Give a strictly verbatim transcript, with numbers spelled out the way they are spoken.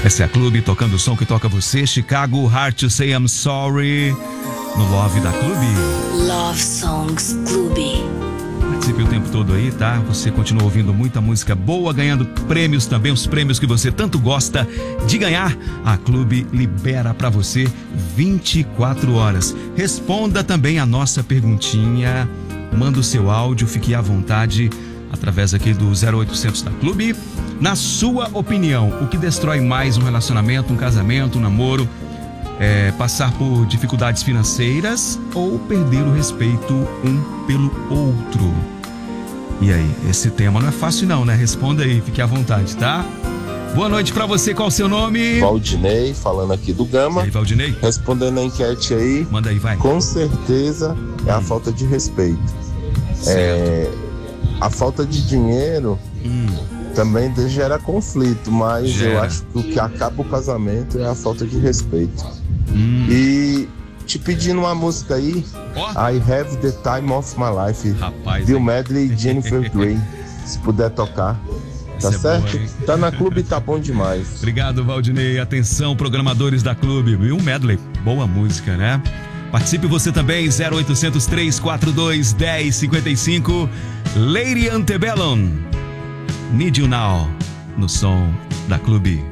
Essa é a Clube, tocando o som que toca você. Chicago, Hard to Say I'm Sorry, no Love da Clube. Love Songs Clube. Participe o tempo todo aí, tá? Você continua ouvindo muita música boa, ganhando prêmios também, os prêmios que você tanto gosta de ganhar. A Clube libera pra você vinte e quatro horas. Responda também a nossa perguntinha. Manda o seu áudio, fique à vontade através aqui do zero oitocentos da Clube. Na sua opinião, o que destrói mais um relacionamento, um casamento, um namoro? É passar por dificuldades financeiras ou perder o respeito um pelo outro? E aí, esse tema não é fácil não, né? Responda aí, fique à vontade, tá? Boa noite pra você, qual o seu nome? Valdinei, falando aqui do Gama. E aí, Valdinei? Respondendo a enquete aí. Manda aí, vai. Com certeza é a hum. falta de respeito. É, a falta de dinheiro hum. também gera conflito, mas gera. Eu acho que o que acaba o casamento é a falta de respeito. Hum. E te pedindo uma música aí, oh. I Have the Time of My Life, Rapaz, Bill Medley e Jennifer Grey, se puder tocar. Tá Essa certo? É boa, tá na Clube, tá bom demais. Obrigado, Valdinei. Atenção, programadores da Clube. Bill Medley, boa música, né? Participe você também, zero oitocentos, três quatro dois, um zero cinco cinco. Lady Antebellum, Need You Now, no som da Clube.